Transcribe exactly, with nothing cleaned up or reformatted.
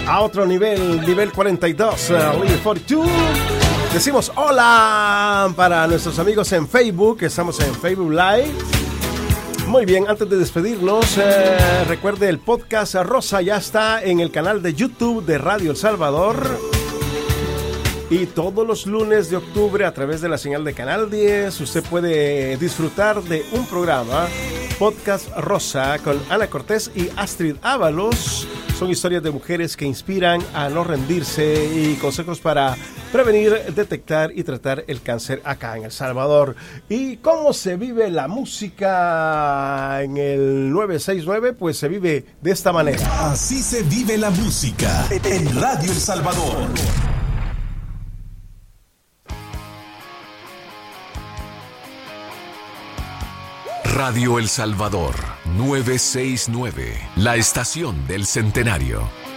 a otro nivel, nivel cuarenta y dos, uh, Level cuarenta y dos. Decimos hola para nuestros amigos en Facebook, estamos en Facebook Live. Muy bien, antes de despedirnos, eh, recuerde el podcast Rosa ya está en el canal de YouTube de Radio El Salvador. Y todos los lunes de octubre a través de la señal de Canal diez usted puede disfrutar de un programa, Podcast Rosa, con Ana Cortés y Astrid Ábalos. Son historias de mujeres que inspiran a no rendirse y consejos para prevenir, detectar y tratar el cáncer acá en El Salvador. ¿Y cómo se vive la música en el nueve seis nueve? Pues se vive de esta manera. Así se vive la música en Radio El Salvador. Radio El Salvador, nueve seis nueve, la estación del centenario.